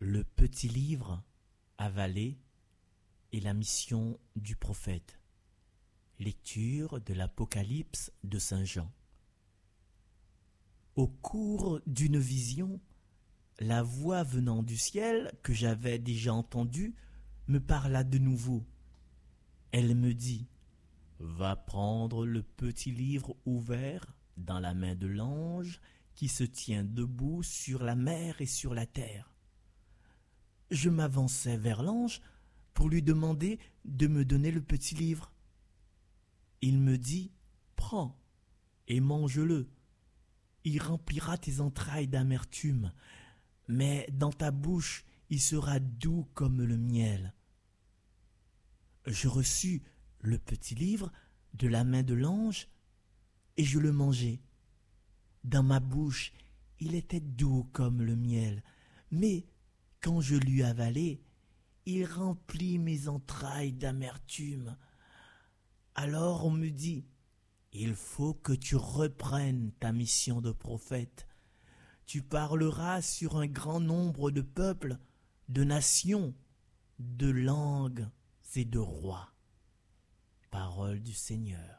Le petit livre avalé et la mission du prophète. Lecture de l'Apocalypse de Saint Jean. Au cours d'une vision, la voix venant du ciel que j'avais déjà entendue me parla de nouveau. Elle me dit : « Va prendre le petit livre ouvert dans la main de l'ange qui se tient debout sur la mer et sur la terre. » Je m'avançai vers l'ange pour lui demander de me donner le petit livre. Il me dit : « Prends et mange-le. Il remplira tes entrailles d'amertume, mais dans ta bouche il sera doux comme le miel. » Je reçus le petit livre de la main de l'ange et je le mangeai. Dans ma bouche il était doux comme le miel, mais quand je l'eus avalé, il remplit mes entrailles d'amertume. Alors on me dit : « Il faut que tu reprennes ta mission de prophète. Tu parleras sur un grand nombre de peuples, de nations, de langues et de rois. » Parole du Seigneur.